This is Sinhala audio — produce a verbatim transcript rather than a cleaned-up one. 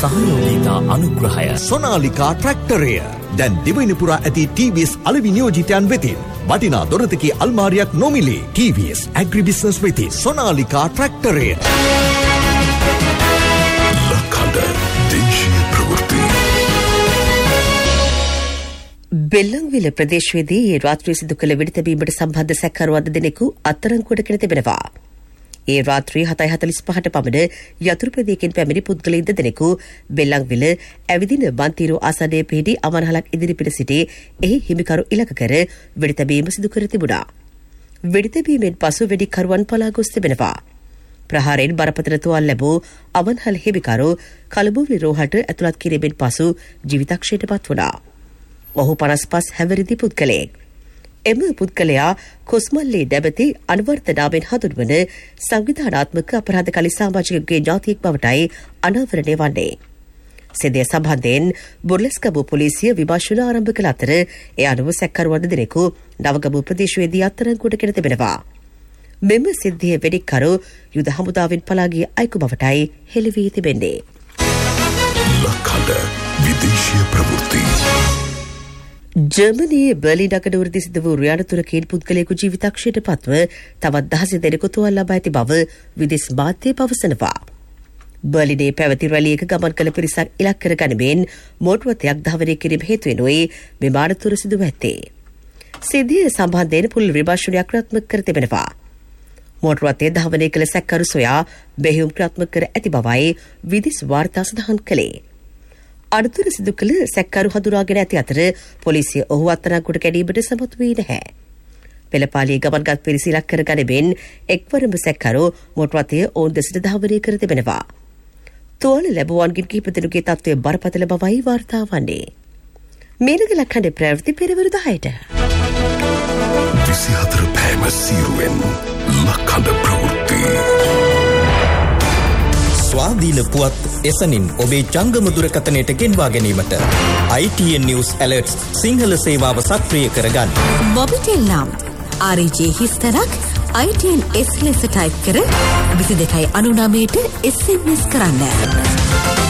සහයෝගීතා අනුග්‍රහය සොනාලිකා ට්‍රැක්ටරය දැන් දිවයින පුරා ඇති ටී වී එස් අලෙවි නියෝජිතයන් වෙතින් වටිනා දොරතකී අල්මාරියක් නොමිලේ. ටී වී එස් ඇග්‍රි බිස්නස් වෙති සොනාලිකා ට්‍රැක්ටරය. ලක්හඬ දේශීය ප්‍රවෘත්ති. බෙල්ලන්විල ප්‍රදේශයේදී ඒ රාත්‍රියේ සිදු කළ වෙඩිතැබීමට සම්බන්ධ සැකකරුවන් දෙනෙකු අත්අඩංගුවට ගෙන තිබෙනවා. ඒ රාත්‍රී හතයි හතලිස් පහට පමණ යතුරුපැදියකින් පැමිණි පුද්ගලයින් දෙදෙනෙකු බෙල්ලන්විල ඇවිදින බන්තිරු ආසනයේ පිහිටි අවන්හලක් ඉදිරිපිට සිටි එහි හිමිකරු ඉලක්ක කර වෙඩිතැබීම සිදු කර තිබුණා. වෙඩිතැබීමෙන් පසු වෙඩිකරුවන් පලා ගොස් තිබෙනවා. ප්‍රහාරයෙන් බරපතල තුවාල ලැබූ අවන්හල හිමිකරු කලබුවලි රෝහලට ඇතුළත් කිරීමෙන් පසු ජීවිතක්ෂයට පත් වුණා. ඔහු පනස් පහ හැවිරිදි පුද්ගලයෙක්. එම පුද්ගලයා කොස්මල්ලේ නැමැති අනුවර්ත නාමයෙන් හඳුන්වන සංවිධානාත්මක අපරාධකාරී සමාජිකගේ ඥාතියෙක් බවටයි අනාවරණය වන්නේ. සිද්ධිය සම්බන්ධයෙන් බොරලැස්ගමුව පොලිසිය විමර්ශන ආරම්භ කළ අතර ඒ අනුව සැකකරුවන් දෙනෙකු නවගමුව ප්‍රදේශයේදී අත්අඩංගුවට ගෙන තිබෙනවා. මෙම සිද්ධියේ වෙඩික්කරු යුද හමුදාවෙන් පලා ගිය අයෙකු බවටයි හෙළි වී තිබෙන්නේ. ලක්හඬ විදේශීය ප්‍රවෘත්ති. ජර්මනියේ බර්ලින් නගරවලදී සිදු වූ රියානතුරකින් පුද්ගලයෙකු ජීවිතක්ෂයට පත්ව තවත් දහස් දෙනෙකු තුවාල ලබා ඇති බව විදේශ මාධ්‍ය පවසනවා. බර්ලිනේ පැවති රැළියක ගමන් කළ පිරිසක් ඉලක්ක කර ගනිමින් මෝටර් රථයක් ධාවනය කිරීම හේතුවෙනුයි මෙම අනතුර සිදුව ඇත්තේ. සිද්ධිය සම්බන්ධයෙන් පුළුල් විමර්ශනයක් ක්‍රියාත්මක කර තිබෙනවා. මෝටර් රථය ධාවනය කළ සැකකරු සොයා බැහැවුම් ක්‍රියාත්මක කර ඇති බවයි විදේශ වාර්තා සඳහන් කළේ. අනතුර සිදු කළ සැකකරු හඳුනාගෙන ඇති අතර පොලිසිය ඔහු අත්අඩංගුවට ගැනීමට සමත් වී නැහැ. පෙළපාලියේ ගමන්ගත් පිරිස ඉලක්ක කර ගනිමින් එක්වරම සැකකරු මෝටර් රථය ඔවුන් දෙසට ධාවනය කර තිබෙනවා. තුවාල ලැබුවන්ගෙන් කිහිප දෙනෙකුගේ තත්ත්වය බරපතල බවයි වාර්තා වන්නේ. මේනක ලක්හඬ ප්‍රවෘත්ති පෙරවරු දහයට. විසිහතර පෑම සීරුවෙන් ලක්හඬ ප්‍රවෘත්ති. ස්වාධීන පුවත් එසනින් ඔබේ ජංගම දුරකථනයට ගෙන්වා ගැනීමට I T N News Alerts Sinhala සේවාව සක්‍රිය කරගන්න. මොබිටෙල් නම් R J හිස්තරක් I T N S ලෙස ටයිප් කර විසි දෙකයි අනු නවයට S M S කරන්න.